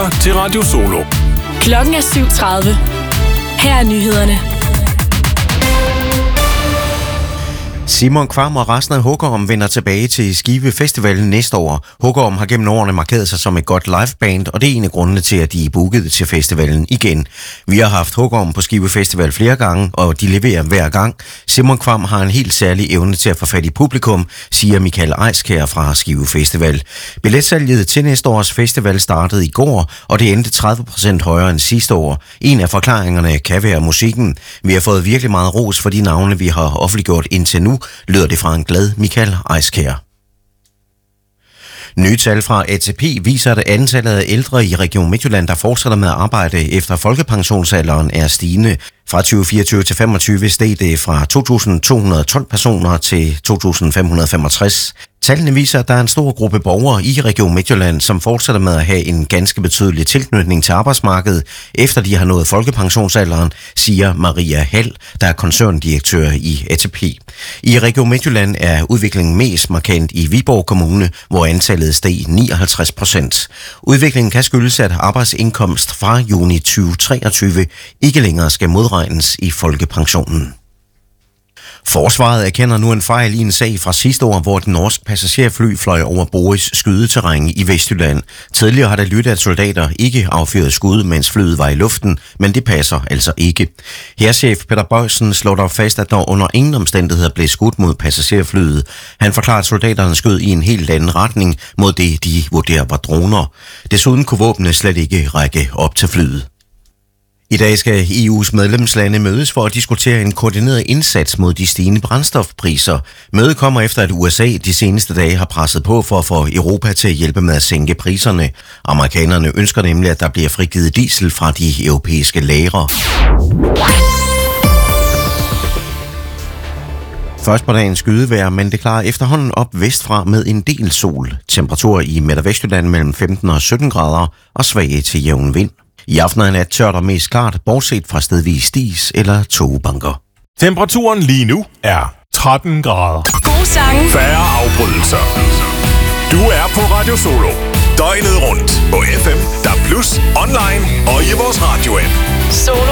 lytter til Radio Solo. Klokken er 7:30. Her er nyhederne. Simon Kvam og resten af Hugorm vender tilbage til Skive Festivalen næste år. Hugorm har gennem årene markeret sig som et godt liveband, og det er en af grundene til, at de er booket til festivalen igen. Vi har haft Hugorm på Skive Festival flere gange, og de leverer hver gang. Simon Kvam har en helt særlig evne til at få fat i publikum, siger Michael Eiskær fra Skive Festival. Billetsalget til næste års festival startede i går, og det endte 30% højere end sidste år. En af forklaringerne kan være musikken. Vi har fået virkelig meget ros for de navne, vi har offentliggjort indtil nu, lyder det fra en glad Michael Eiskær. Nye tal fra ATP viser, at antallet af ældre i Region Midtjylland, der fortsætter med at arbejde efter folkepensionsalderen, er stigende. Fra 2024 til 2025 steg det fra 2.212 personer til 2.565. Tallene viser, at der er en stor gruppe borgere i Region Midtjylland, som fortsætter med at have en ganske betydelig tilknytning til arbejdsmarkedet, efter de har nået folkepensionsalderen, siger Maria Hall, der er koncerndirektør i ATP. I Region Midtjylland er udviklingen mest markant i Viborg Kommune, hvor antallet steg 59%. Udviklingen kan skyldes, at arbejdsindkomst fra juni 2023 ikke længere skal modregnes i folkepensionen. Forsvaret erkender nu en fejl i en sag fra sidste år, hvor et norsk passagerfly fløj over Boris skydeterræn i Vestjylland. Tidligere har der lyttet, at soldater ikke affyrede skud, mens flyet var i luften, men det passer altså ikke. Hærchef Peter Bøjsen slår dog fast, at der under ingen omstændigheder blev skudt mod passagerflyet. Han forklarer, at soldaterne skød i en helt anden retning mod det, de vurderer var droner. Desuden kunne våbnene slet ikke række op til flyet. I dag skal EU's medlemslande mødes for at diskutere en koordineret indsats mod de stigende brændstofpriser. Mødet kommer efter, at USA de seneste dage har presset på for at få Europa til at hjælpe med at sænke priserne. Amerikanerne ønsker nemlig, at der bliver frigivet diesel fra de europæiske lagre. Først på dagen skydevejr, men det klarer efterhånden op vestfra med en del sol. Temperaturer i Midt- og Vestjylland mellem 15 og 17 grader og svag til jævn vind. I aften er nat tørt og mest klart, bortset fra stedvis dis eller tågebanker. Temperaturen lige nu er 13 grader. God sange. Færre afbrydelser. Du er på Radio Solo. Døgnet rundt på FM, der plus online og i vores radio-app. Solo.